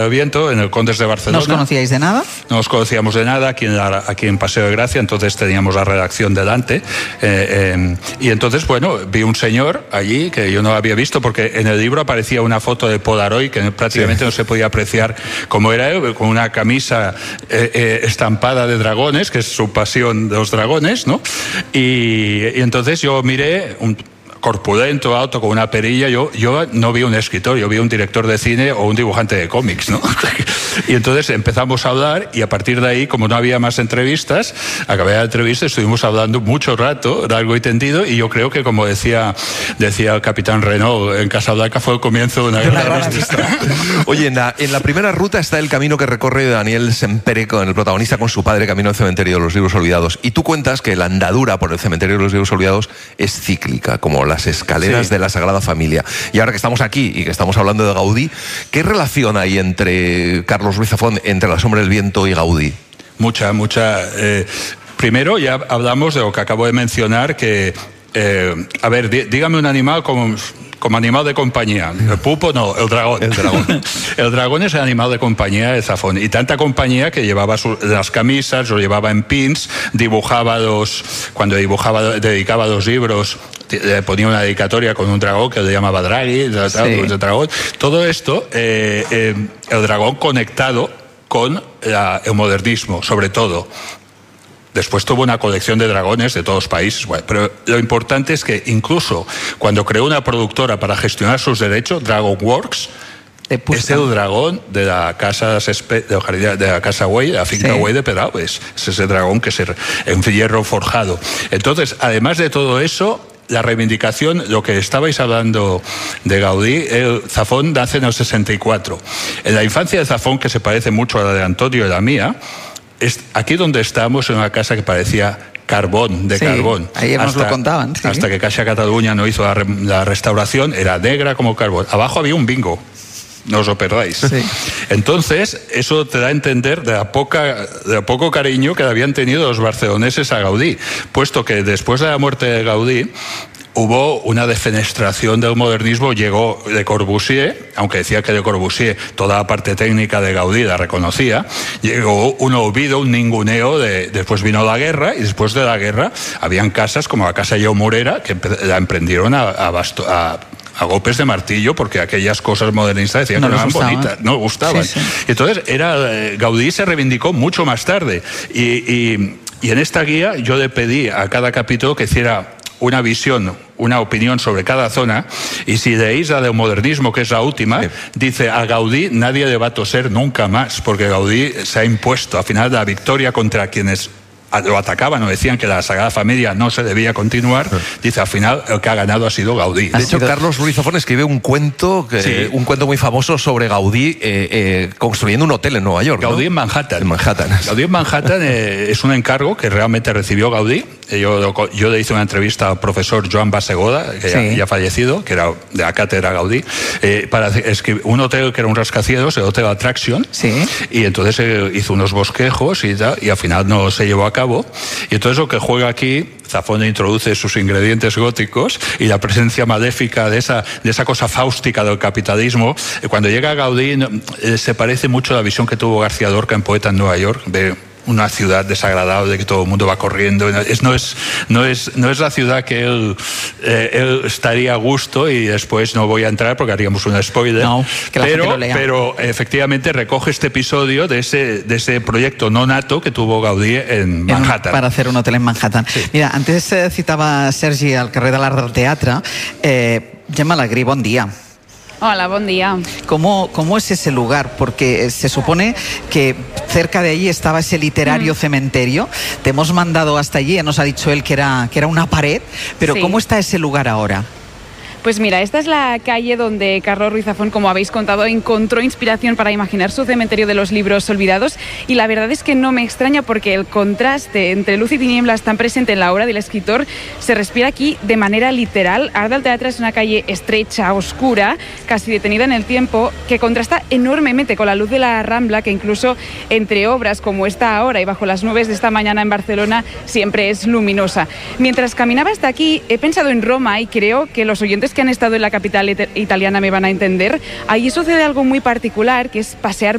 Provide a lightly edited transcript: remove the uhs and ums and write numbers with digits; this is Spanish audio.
Viento, en el Condes de Barcelona. ¿No os conocíais de nada? No nos conocíamos de nada, aquí en Paseo de Gracia, entonces teníamos la redacción delante. Y entonces, bueno, vi un señor allí que yo no había visto, porque en el libro aparecía una foto de Polaroid que prácticamente no se podía apreciar cómo era él, con una camisa estampada de dragones, que es su pasión de los dragones, ¿no? Y entonces yo miré un corpulento, alto, con una perilla. Yo no vi un escritor, yo vi un director de cine o un dibujante de cómics, ¿no? Y entonces empezamos a hablar, y a partir de ahí, como no había más entrevistas, acabé la entrevista, estuvimos hablando mucho rato, largo y tendido, y yo creo que, como decía el capitán Renault en Casablanca, fue el comienzo de una gran amistad. Oye, en la primera ruta está el camino que recorre Daniel Sempere, con el protagonista, con su padre, camino al cementerio de los libros olvidados. Y tú cuentas que la andadura por el cementerio de los libros olvidados es cíclica, como las escaleras de la Sagrada Familia. Y ahora que estamos aquí y que estamos hablando de Gaudí, ¿qué relación hay entre Carlos Ruiz Zafón, entre La sombra del viento y Gaudí? Mucha. Primero ya hablamos de lo que acabo de mencionar, que, a ver, dígame un animal como animal de compañía. El pulpo no, el dragón. El dragón es el animal de compañía de Zafón. Y tanta compañía que llevaba las camisas, lo llevaba en pins, cuando dedicaba los libros, le ponía una dedicatoria con un dragón que le llamaba Draghi, el dragón. Todo esto, el dragón conectado con el modernismo, sobre todo. Después tuvo una colección de dragones de todos los países, bueno, pero lo importante es que incluso cuando creó una productora para gestionar sus derechos, DragonWorks, es el dragón de la casa Güell, la finca Güell de Pedralbes. Es ese dragón que es en hierro forjado. Entonces, además de todo eso, la reivindicación, lo que estabais hablando de Gaudí, Zafón nace en el 64. En la infancia de Zafón, que se parece mucho a la de Antonio y la mía, aquí donde estábamos, en una casa que parecía carbón. Ahí nos lo contaban. Sí. Hasta que Caixa Cataluña no hizo la restauración, era negra como carbón. Abajo había un bingo. No os lo perdáis. Sí. Entonces, eso te da a entender de poco cariño que habían tenido los barceloneses a Gaudí, puesto que después de la muerte de Gaudí hubo una defenestración del modernismo. Llegó Le Corbusier, aunque decía que Le Corbusier toda la parte técnica de Gaudí la reconocía. Llegó un olvido, un ninguneo. Después vino la guerra, y después de la guerra habían casas como la Casa Lleó Morera que la emprendieron a golpes de martillo, porque aquellas cosas modernistas decían que no eran bonitas, no gustaban. Sí. Entonces Gaudí se reivindicó mucho más tarde, y en esta guía yo le pedí a cada capítulo que hiciera una visión, una opinión sobre cada zona, y si leéis la del modernismo, que es la última, dice: a Gaudí nadie le va a toser nunca más, porque Gaudí se ha impuesto. Al final, la victoria contra quienes lo atacaban o decían que la Sagrada Familia no se debía continuar, dice: al final el que ha ganado ha sido Gaudí. De hecho, Carlos Ruiz Zafón escribe un cuento muy famoso sobre Gaudí construyendo un hotel en Nueva York, ¿no? Gaudí en Manhattan. Gaudí en Manhattan es un encargo que realmente recibió Gaudí. Yo le hice una entrevista al profesor Joan Basegoda, que ya ha fallecido, que era de la cátedra Gaudí, para escribir un hotel que era un rascacielos, el Hotel Attraction, y entonces hizo unos bosquejos y al final no se llevó a cabo. Y entonces lo que juega aquí, Zafón introduce sus ingredientes góticos y la presencia maléfica de esa cosa fáustica del capitalismo. Cuando llega Gaudí, se parece mucho a la visión que tuvo García Lorca en Poeta en Nueva York, de una ciudad desagradable, que todo el mundo va corriendo. No es la ciudad que él estaría a gusto, y después no voy a entrar porque haríamos un spoiler. No, que la gente lo lea. Pero efectivamente recoge este episodio de ese proyecto no nato que tuvo Gaudí en Manhattan. Para hacer un hotel en Manhattan. Sí. Mira, antes citava Sergi al carrer de l'Art del Teatre. Gemma Alegrí, bon día. Hola, buen día. ¿Cómo es ese lugar? Porque se supone que cerca de allí estaba ese literario cementerio. Te hemos mandado hasta allí, nos ha dicho él que era una pared, pero ¿cómo está ese lugar ahora? Pues mira, esta es la calle donde Carlos Ruiz Zafón, como habéis contado, encontró inspiración para imaginar su cementerio de los libros olvidados, y la verdad es que no me extraña, porque el contraste entre luz y tinieblas tan presente en la obra del escritor se respira aquí de manera literal. Art del Teatre es una calle estrecha, oscura, casi detenida en el tiempo, que contrasta enormemente con la luz de la Rambla, que incluso entre obras como esta ahora y bajo las nubes de esta mañana en Barcelona siempre es luminosa. Mientras caminaba hasta aquí he pensado en Roma, y creo que los oyentes aquellos que han estado en la capital italiana me van a entender, allí sucede algo muy particular, que es pasear